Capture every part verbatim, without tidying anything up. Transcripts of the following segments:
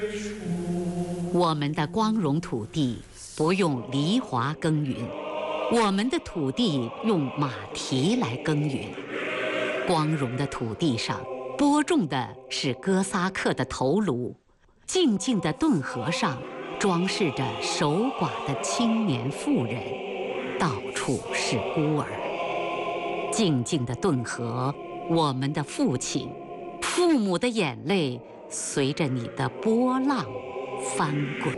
我们的光荣土地不用犁铧耕耘，我们的土地用马蹄来耕耘。光荣的土地上播种的是哥萨克的头颅，静静的顿河上装饰着守寡的青年妇人，到处是孤儿。静静的顿河，我们的父亲，父母的眼泪随着你的波浪翻滚。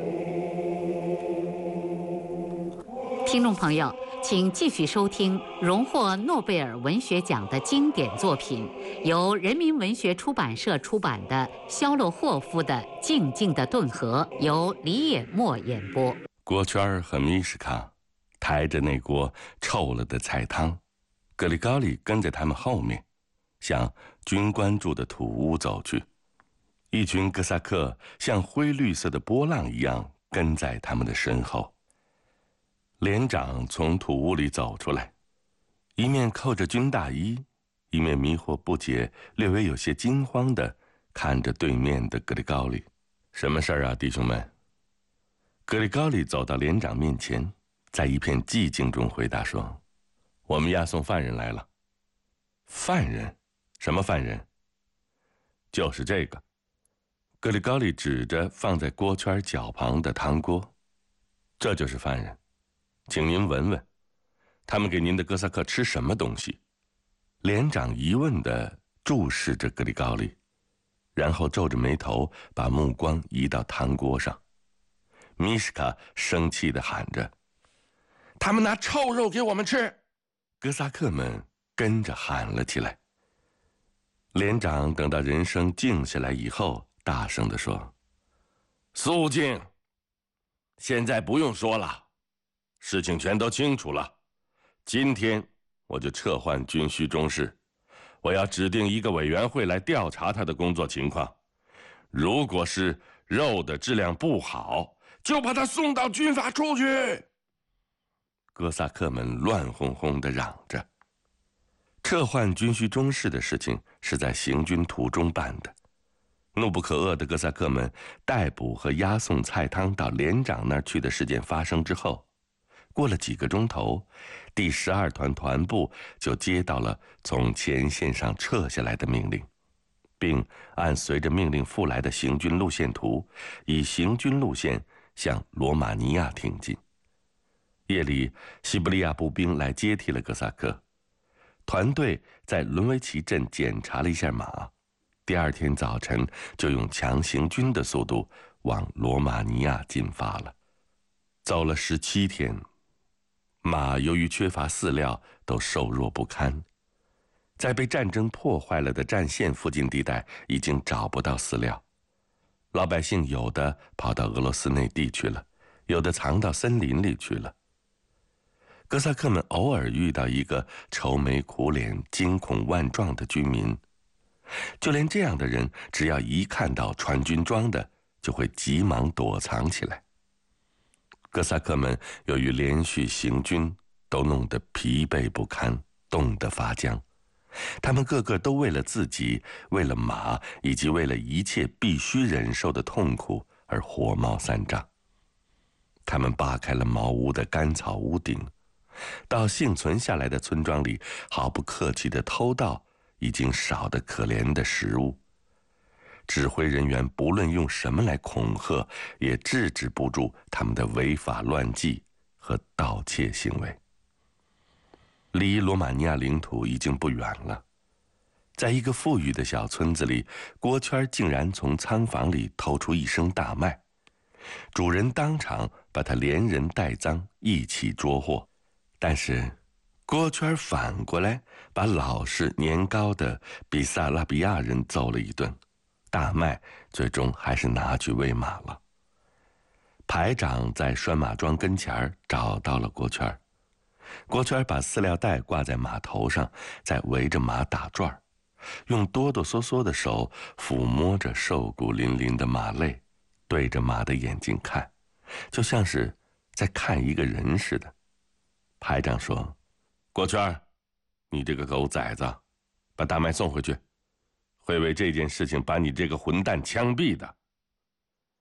听众朋友，请继续收听荣获诺贝尔文学奖的经典作品，由人民文学出版社出版的肖洛霍夫的《静静的顿河》，由李野墨演播。 郭圈和米什卡抬着那锅臭了的菜汤，格里高利跟在他们后面，向军官住的土屋走去。一群哥萨克像灰绿色的波浪一样跟在他们的身后。连长从土屋里走出来，一面扣着军大衣，一面迷惑不解，略微有些惊慌地看着对面的格里高利。什么事儿啊，弟兄们？格里高利走到连长面前，在一片寂静中回答说：我们押送犯人来了。犯人？什么犯人？就是这个。格里高利指着放在锅圈脚旁的汤锅，这就是犯人，请您闻闻，他们给您的哥萨克吃什么东西？连长疑问地注视着格里高利，然后皱着眉头把目光移到汤锅上。米什卡生气地喊着：他们拿臭肉给我们吃！哥萨克们跟着喊了起来。连长等到人声静下来以后，大声地说：肃静，现在不用说了，事情全都清楚了。今天我就撤换军需中士，我要指定一个委员会来调查他的工作情况。如果是肉的质量不好，就把他送到军法处去。哥萨克们乱哄哄地嚷着。撤换军需中士的事情是在行军途中办的。怒不可遏的哥萨克们逮捕和押送菜汤到连长那儿去的事件发生之后，过了几个钟头，第十二团团部就接到了从前线上撤下来的命令，并按随着命令附来的行军路线图，以行军路线向罗马尼亚挺进。夜里，西伯利亚步兵来接替了哥萨克，团队在伦维奇镇检查了一下马，第二天早晨就用强行军的速度往罗马尼亚进发了。走了十七天，马由于缺乏饲料都瘦弱不堪，在被战争破坏了的战线附近地带已经找不到饲料，老百姓有的跑到俄罗斯内地去了，有的藏到森林里去了。哥萨克们偶尔遇到一个愁眉苦脸、惊恐万状的居民，就连这样的人，只要一看到穿军装的，就会急忙躲藏起来。哥萨克们由于连续行军，都弄得疲惫不堪，冻得发僵。他们个个都为了自己、为了马以及为了一切必须忍受的痛苦而火冒三丈。他们扒开了茅屋的干草屋顶，到幸存下来的村庄里毫不客气地偷盗已经少得可怜的食物。指挥人员不论用什么来恐吓，也制止不住他们的违法乱纪和盗窃行为。离罗马尼亚领土已经不远了，在一个富裕的小村子里，郭圈竟然从仓房里偷出一升大麦，主人当场把他连人带赃一起捉获。但是郭圈反过来把老实年高的比萨拉比亚人揍了一顿，大麦最终还是拿去喂马了。排长在拴马桩跟前找到了郭圈，郭圈把饲料袋挂在马头上，再围着马打转，用哆哆嗦嗦的手抚摸着瘦骨嶙嶙的马肋，对着马的眼睛看，就像是在看一个人似的。排长说：郭圈，你这个狗崽子，把大麦送回去，会为这件事情把你这个混蛋枪毙的。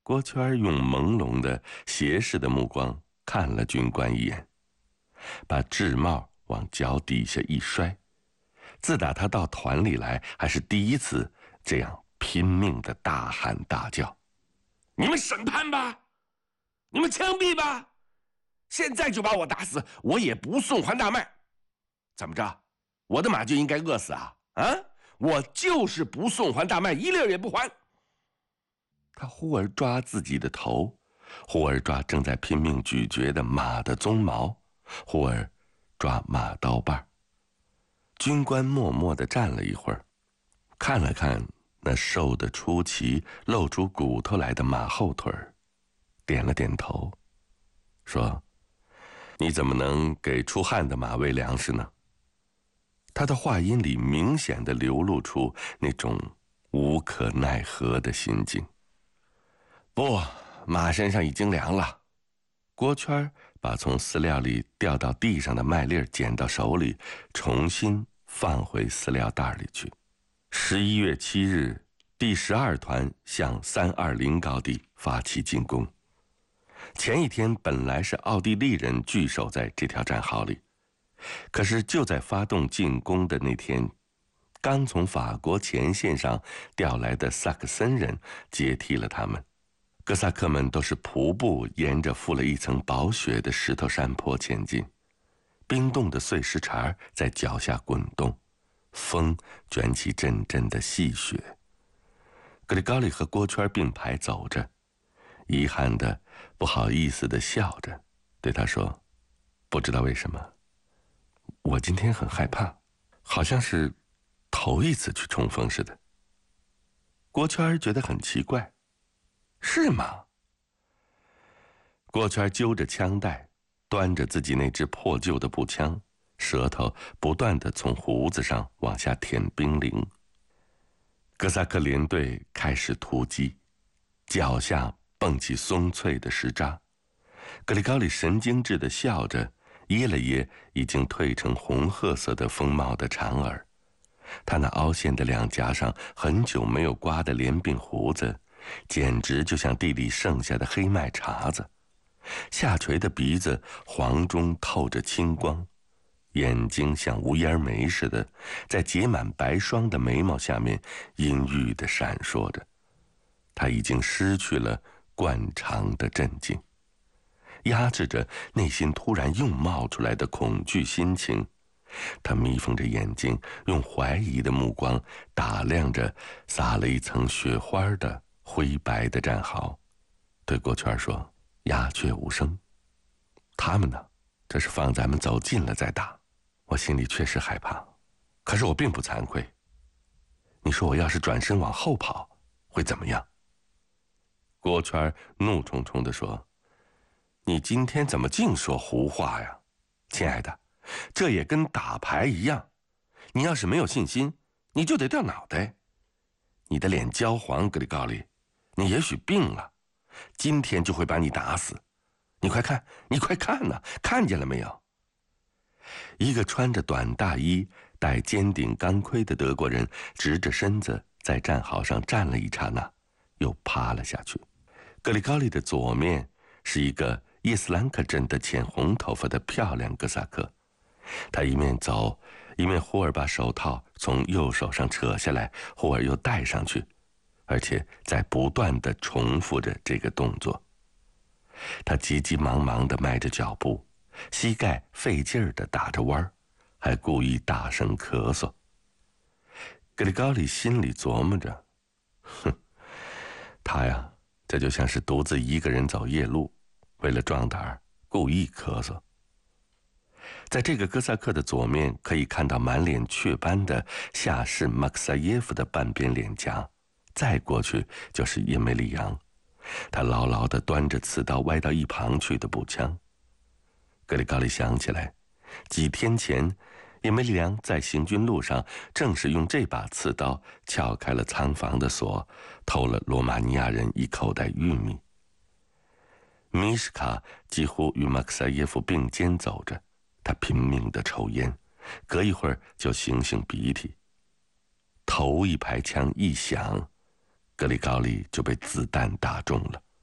郭圈用朦胧的斜视的目光看了军官一眼，把制帽往脚底下一摔。自打他到团里来，还是第一次这样拼命的大喊大叫：“你们审判吧，你们枪毙吧，现在就把我打死，我也不送还大麦。怎么着，我的马就应该饿死啊？啊，我就是不送还大麦，一粒也不还。”他忽而抓自己的头，忽而抓正在拼命咀嚼的马的鬃毛，忽而抓马刀把。军官默默地站了一会儿，看了看那瘦得出奇、露出骨头来的马后腿，点了点头，说：“你怎么能给出汗的马喂粮食呢？”他的话音里明显地流露出那种无可奈何的心境。不，马身上已经凉了。郭圈把从饲料里掉到地上的麦粒捡到手里，重新放回饲料袋里去。十一月七日，第十二团向三二零高地发起进攻。前一天本来是奥地利人据守在这条战壕里，可是就在发动进攻的那天，刚从法国前线上调来的萨克森人接替了他们。哥萨克们都是徒步沿着覆了一层薄雪的石头山坡前进，冰冻的碎石茬在脚下滚动，风卷起阵阵的细雪。格里高利和郭圈并排走着，遗憾的、不好意思的笑着，对他说：“不知道为什么，我今天很害怕，好像是头一次去冲锋似的。”郭圈觉得很奇怪。是吗？郭圈揪着枪带，端着自己那支破旧的步枪，舌头不断地从胡子上往下舔冰凌。哥萨克连队开始突击，脚下蹦起松脆的石渣。格里高利神经质地笑着，掖了掖已经褪成红褐色的风帽的长耳。他那凹陷的两颊上很久没有刮的连鬓胡子，简直就像地里剩下的黑麦茬子，下垂的鼻子黄中透着青光，眼睛像无烟眉似的，在结满白霜的眉毛下面阴郁地闪烁着。他已经失去了惯常的镇静，压制着内心突然又冒出来的恐惧心情。他眯缝着眼睛，用怀疑的目光打量着撒了一层雪花的灰白的战壕，对郭圈说：“鸦雀无声。他们呢，这是放咱们走近了再打。我心里确实害怕，可是我并不惭愧。你说我要是转身往后跑，会怎么样？”郭圈怒冲冲地说：“你今天怎么净说胡话呀？亲爱的，这也跟打牌一样，你要是没有信心，你就得掉脑袋。你的脸焦黄，格里高利，你也许病了，今天就会把你打死。你快看，你快看呐，看见了没有？”一个穿着短大衣、戴尖顶钢盔的德国人直着身子在战壕上站了一刹那，又趴了下去。格里高利的左面是一个叶斯兰克镇的浅红头发的漂亮哥萨克，他一面走，一面忽而把手套从右手上扯下来，忽而又戴上去，而且在不断地重复着这个动作。他急急忙忙地迈着脚步，膝盖费劲儿地打着弯儿，还故意大声咳嗽。格里高利心里琢磨着，哼，他呀，这就像是独自一个人走夜路，为了壮胆儿，故意咳嗽。在这个哥萨克的左面，可以看到满脸雀斑的下士马克萨耶夫的半边脸颊，再过去就是叶梅里扬，他牢牢地端着刺刀歪到一旁去的步枪。格里高利想起来，几天前叶梅里扬在行军路上正是用这把刺刀撬开了仓房的锁，偷了罗马尼亚人一口袋玉米。米什卡几乎与马克萨耶夫并肩走着，他拼命地抽烟，隔一会儿就擤擤鼻涕。头一排枪一响，格里高利就被子弹打中了，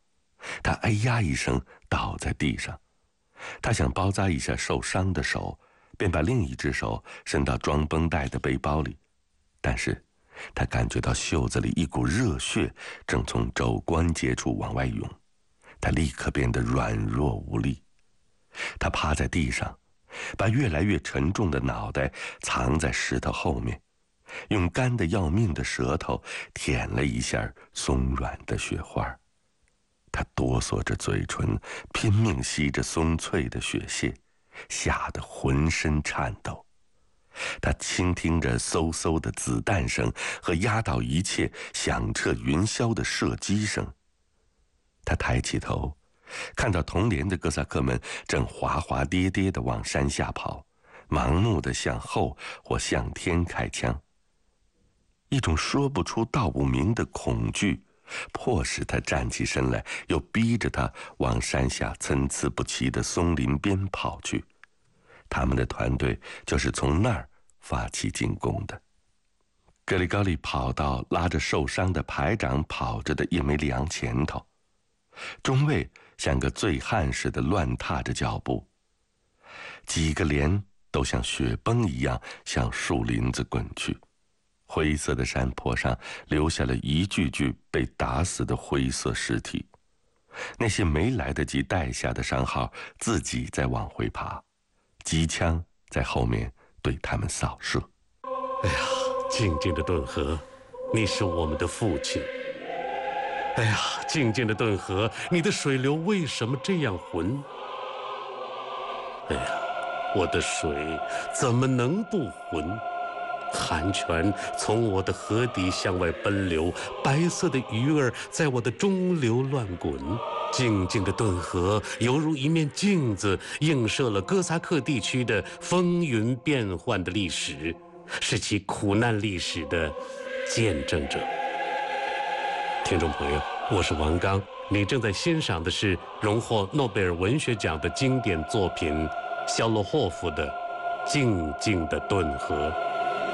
他哎呀一声倒在地上。他想包扎一下受伤的手，便把另一只手伸到装绷带的背包里，但是他感觉到袖子里一股热血正从肘关节处往外涌，他立刻变得软弱无力。他趴在地上，把越来越沉重的脑袋藏在石头后面，用干得要命的舌头舔了一下松软的雪花。他哆嗦着嘴唇，拼命吸着松脆的雪屑，吓得浑身颤抖。他倾听着嗖嗖的子弹声和压倒一切、响彻云霄的射击声。他抬起头，看到同连的哥萨克们正滑滑跌跌地往山下跑，盲目地向后或向天开枪。一种说不出道不明的恐惧迫使他站起身来，又逼着他往山下参差不齐的松林边跑去。他们的团队就是从那儿发起进攻的。格里高利跑到拉着受伤的排长跑着的叶梅利昂前头，中尉像个醉汉似的乱踏着脚步，几个连都像雪崩一样向树林子滚去。灰色的山坡上留下了一具具被打死的灰色尸体，那些没来得及带下的伤号自己在往回爬，机枪在后面对他们扫射。 哎呀，静静的顿河，你是我们的父亲。哎呀，静静的顿河，你的水流为什么这样浑？哎呀，我的水怎么能不浑？寒泉从我的河底向外奔流，白色的鱼儿在我的中流乱滚。静静的顿河犹如一面镜子，映射了哥萨克地区的风云变幻的历史，是其苦难历史的见证者。听众朋友，我是王刚，你正在欣赏的是荣获诺贝尔文学奖的经典作品肖洛霍夫的《静静的顿河》。